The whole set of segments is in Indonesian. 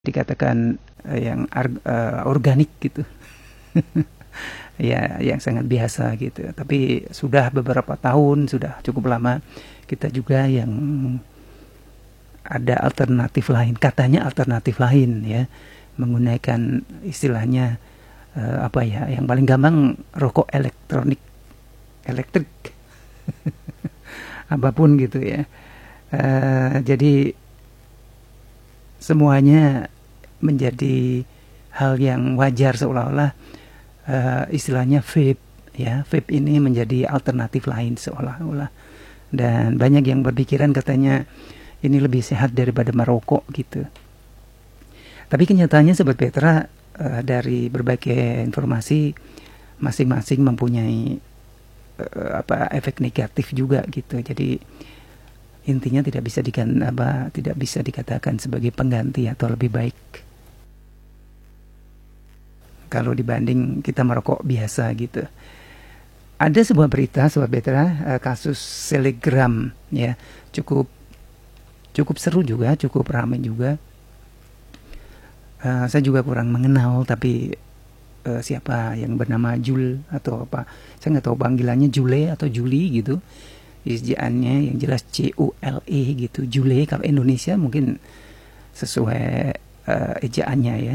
dikatakan yang organik gitu. Ya, yang sangat biasa gitu. Tapi sudah beberapa tahun, sudah cukup lama kita juga yang ada alternatif lain, katanya alternatif lain ya, menggunakan istilahnya apa ya, yang paling gampang rokok elektrik apapun gitu ya. Jadi semuanya menjadi hal yang wajar, seolah-olah istilahnya vape ya, vape ini menjadi alternatif lain seolah-olah, dan banyak yang berpikiran katanya ini lebih sehat daripada merokok gitu. Tapi kenyataannya Sobat Petra, dari berbagai informasi masing-masing mempunyai efek negatif juga gitu. Jadi intinya tidak bisa dikatakan sebagai pengganti atau lebih baik kalau dibanding kita merokok biasa gitu. Ada sebuah berita Sobat Petra, kasus selegram ya, cukup seru juga, cukup ramai juga. Saya juga kurang mengenal, tapi siapa yang bernama Jul atau apa, saya nggak tahu panggilannya Jule atau Juli gitu. Ijaannya yang jelas CULE gitu, Jule. Kalau Indonesia mungkin sesuai ejaannya ya.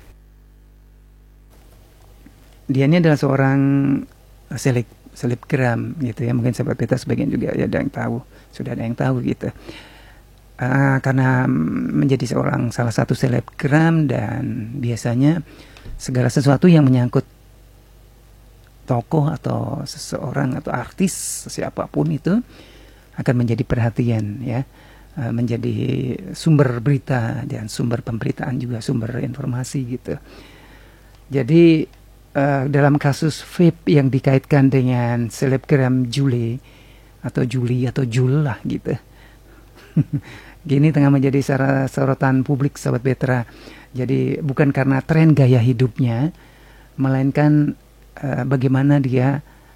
Dia ini adalah seorang selebgram gitu ya, mungkin Sobat Petra sebagian juga ya ada yang tahu, sudah ada yang tahu gitu. Karena menjadi salah satu selebgram, dan biasanya segala sesuatu yang menyangkut tokoh atau seseorang atau artis siapapun itu akan menjadi perhatian ya, menjadi sumber berita dan sumber pemberitaan juga, sumber informasi gitu. Jadi dalam kasus vape yang dikaitkan dengan selebgram Juli atau Jul lah gitu. Gini tengah menjadi sorotan publik Sobat Petra. Jadi bukan karena tren gaya hidupnya, melainkan bagaimana dia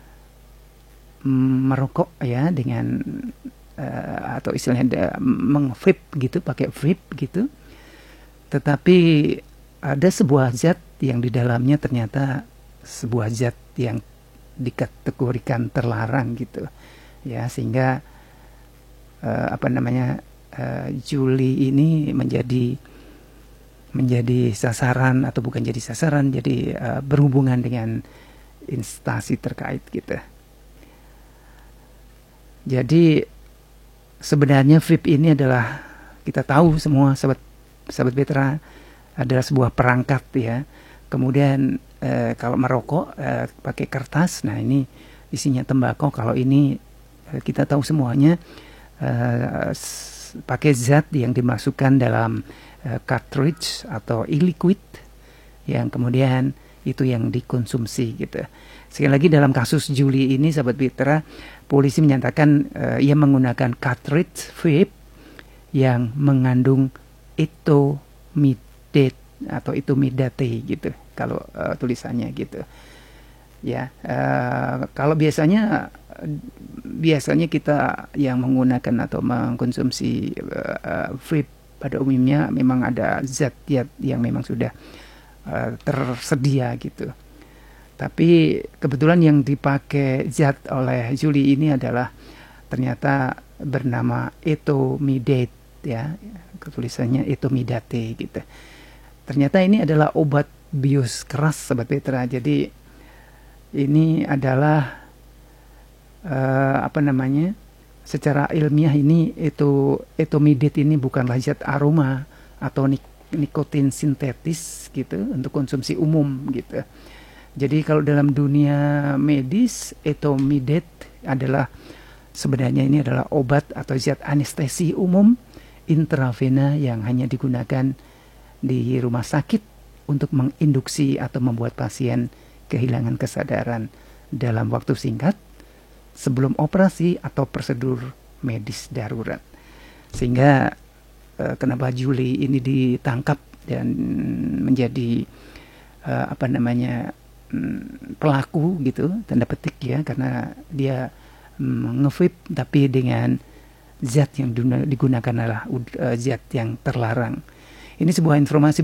merokok ya dengan atau istilahnya meng-vape gitu, pakai vape gitu. Tetapi ada sebuah zat yang di dalamnya ternyata sebuah zat yang dikategorikan terlarang gitu ya, sehingga Juli ini menjadi sasaran, atau bukan jadi sasaran, jadi berhubungan dengan instansi terkait gitu. Jadi sebenarnya vape ini adalah, kita tahu semua Sobat Petra, adalah sebuah perangkat ya. Kemudian kalau merokok pakai kertas, nah ini isinya tembakau. Kalau ini kita tahu semuanya pakai zat yang dimasukkan dalam cartridge atau e-liquid, yang kemudian itu yang dikonsumsi gitu. Sekali lagi, dalam kasus Juli ini Sobat Petra, polisi menyatakan ia menggunakan cartridge vape yang mengandung etomidate atau etomidate gitu kalau tulisannya gitu ya. Kalau biasanya kita yang menggunakan atau mengkonsumsi vape pada umumnya memang ada zat yang memang sudah tersedia gitu. Tapi kebetulan yang dipakai zat oleh Juli ini adalah ternyata bernama etomidate ya, tulisannya etomidate gitu. Ternyata ini adalah obat bius keras Sobat Petra. Jadi ini adalah secara ilmiah ini etomidate ini bukanlah zat aroma atau nikotin sintetis gitu untuk konsumsi umum gitu. Jadi kalau dalam dunia medis, etomidate adalah sebenarnya ini adalah obat atau zat anestesi umum intravena yang hanya digunakan di rumah sakit untuk menginduksi atau membuat pasien kehilangan kesadaran dalam waktu singkat sebelum operasi atau prosedur medis darurat. Sehingga kenapa Juli ini ditangkap dan menjadi pelaku gitu, tanda petik ya, karena dia nge-vape tapi dengan zat yang digunakan adalah zat yang terlarang. Ini sebuah informasi